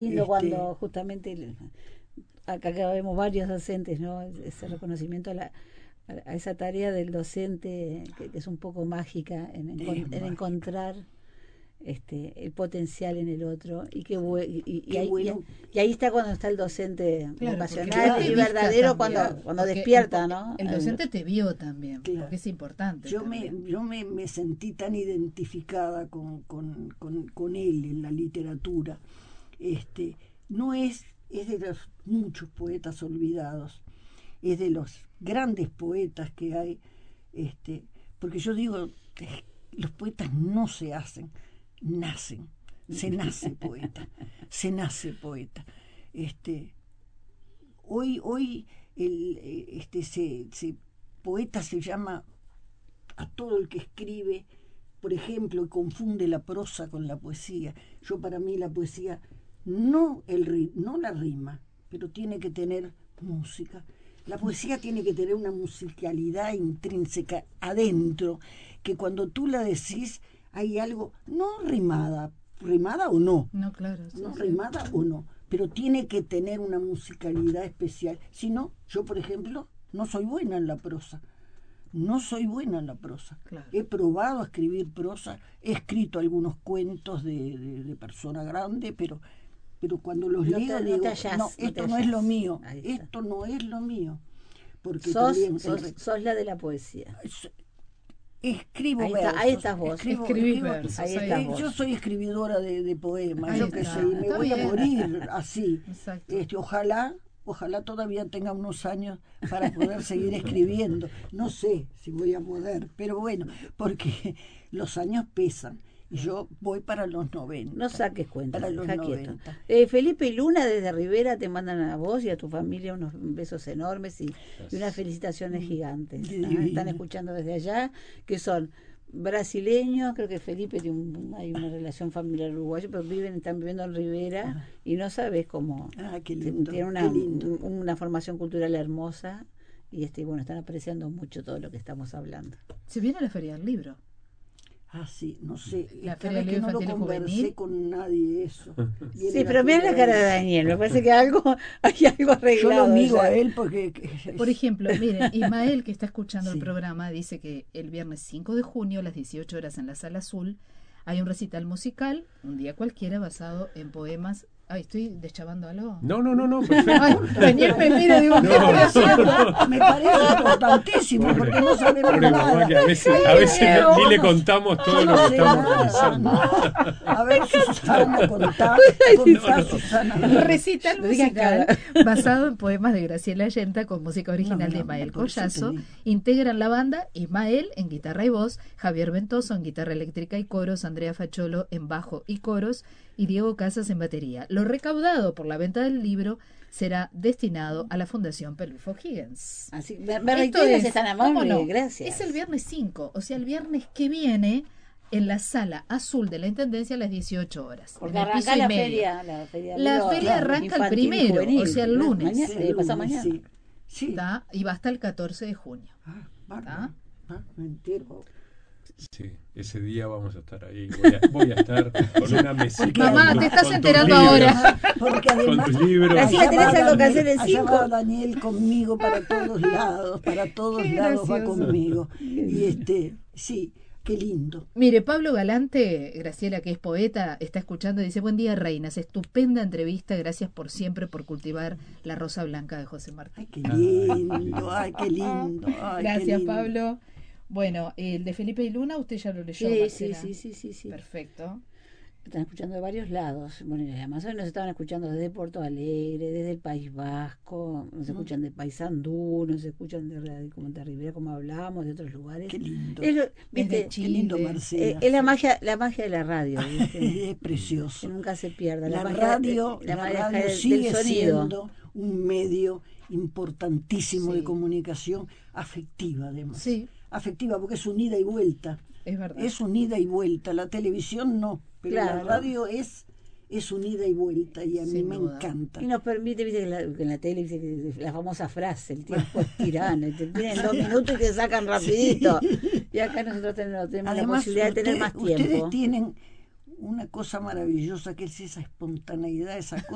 lindo cuando justamente acá vemos varios docentes, ¿no? Ese reconocimiento a esa tarea del docente que es un poco mágica en encontrar el potencial en el otro y ahí está cuando está el docente vocacional y verdadero cuando despierta, ¿no? El docente te vio también, porque es importante. Yo me sentí tan identificada con él en la literatura. No es de los muchos poetas olvidados, es de los grandes poetas que hay, porque yo digo, los poetas no se hacen, nacen, se nace poeta, se nace poeta. Hoy poeta se llama a todo el que escribe, por ejemplo, y confunde la prosa con la poesía. Para mí la poesía no la rima, pero tiene que tener música. La poesía tiene que tener una musicalidad intrínseca adentro, que cuando tú la decís hay algo, no rimada o no. No, claro. No rimada o no, pero tiene que tener una musicalidad especial. Si no, yo, por ejemplo, no soy buena en la prosa. Claro. He probado a escribir prosa, he escrito algunos cuentos de persona grande, pero cuando los leo digo, esto no es lo mío, esto no es lo mío. Porque sos la de la poesía. Escribo versos. Ahí estás vos. Escribís versos. Ahí estás vos. Yo soy escribidora de poemas, yo qué sé, me voy a morir así. Ojalá todavía tenga unos años para poder seguir escribiendo. No sé si voy a poder, pero bueno, porque los años pesan. Y yo voy para los 90. No saques cuenta, para los deja 90. Quieto. Felipe y Luna desde Rivera te mandan a vos y a tu familia unos besos enormes y unas felicitaciones gigantes. Están escuchando desde allá, que son brasileños, creo que Felipe hay una relación familiar uruguaya, pero están viviendo en Rivera y no sabes cómo. Qué lindo, tienen una formación cultural hermosa y están apreciando mucho todo lo que estamos hablando. Se viene la Feria del Libro. Sí, no sé. La Feria del Libro Infantil no lo conversé con nadie eso. Sí, pero mira la cara de Daniel, me parece que hay algo arreglado. Yo lo miro a él porque... Por ejemplo, miren, Ismael, que está escuchando el programa, dice que el viernes 5 de junio a las 18 horas en la Sala Azul hay un recital musical, un día cualquiera, basado en poemas. Ay, ¿estoy deschavando algo? No, perfecto. Ay, Daniel me mira, digo, ¿qué estoy haciendo? Me parece importantísimo, porque no sabemos nada. A veces ni le contamos todo lo que estamos realizando. A ver, Susana, contá, Susana. Recital musical basado en poemas de Graciela Allenta con música original de Ismael Collazo. Integran la banda Ismael en guitarra y voz, Javier Ventoso en guitarra eléctrica y coros, Andrea Facholo en bajo y coros y Diego Casas en batería. Lo recaudado por la venta del libro será destinado a la Fundación Pelufo Higgins. Así, es tan amable, gracias. Es el viernes 5, o sea, el viernes que viene en la Sala Azul de la Intendencia a las 18 horas. Porque arranca la feria. La feria arranca el primero, juvenil, o sea, el lunes. Pasado mañana. Sí. Y va hasta el 14 de junio. Me entero. Sí, ese día vamos a estar ahí. Voy a estar con una mesita. Mamá, te estás enterando ahora. Porque además, con tus libros. Así que tenés algo que hacer el 5. Va Daniel conmigo para todos lados va conmigo. Y sí, qué lindo. Mire, Pablo Galante, Graciela, que es poeta, está escuchando y dice: buen día, reinas, estupenda entrevista, gracias por siempre, por cultivar la rosa blanca de José Martí. Qué lindo. Gracias, Pablo. Bueno, el de Felipe y Luna, usted ya lo leyó. Sí. Perfecto. Están escuchando de varios lados. Bueno, y además hoy nos estaban escuchando desde Porto Alegre, desde el País Vasco, nos escuchan de Paysandú, nos escuchan de Rivera, como hablábamos, de otros lugares. Qué lindo. ¿Viste? Qué lindo, Marcela. Es la magia de la radio, ¿viste? Es precioso. Que nunca se pierda. La radio sigue siendo un medio importantísimo de comunicación afectiva, además. Sí. Afectiva, porque es un ida y vuelta. Es verdad. Es un ida y vuelta. La televisión no, pero la radio es un ida y vuelta y a mí me encanta. Y nos permite, viste, que en la tele, viste, la famosa frase, el tiempo es tirano, te tienen 2 minutos y te sacan rapidito. Y acá nosotros tenemos además, la posibilidad de tener más tiempo. Ustedes tienen una cosa maravillosa que es esa espontaneidad, esa cosa